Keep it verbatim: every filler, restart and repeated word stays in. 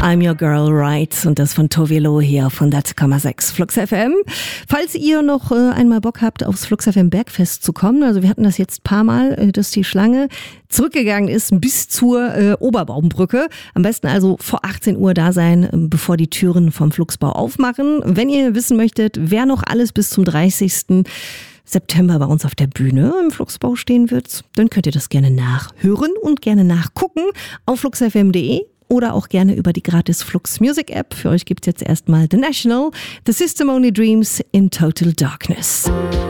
I'm Your Girl, Right? Und das von Tove Lo hier auf hundert Komma sechs Flux F M. Falls ihr noch äh, einmal Bock habt, aufs Flux F M Bergfest zu kommen, also wir hatten das jetzt ein paar Mal, äh, dass die Schlange zurückgegangen ist bis zur äh, Oberbaumbrücke. Am besten also vor achtzehn Uhr da sein, äh, bevor die Türen vom Fluxbau aufmachen. Wenn ihr wissen möchtet, wer noch alles bis zum dreißigsten September bei uns auf der Bühne im Fluxbau stehen wird, dann könnt ihr das gerne nachhören und gerne nachgucken auf flux f m punkt d e oder auch gerne über die gratis Flux Music App. Für euch gibt es jetzt erstmal The National, The System Only Dreams in Total Darkness.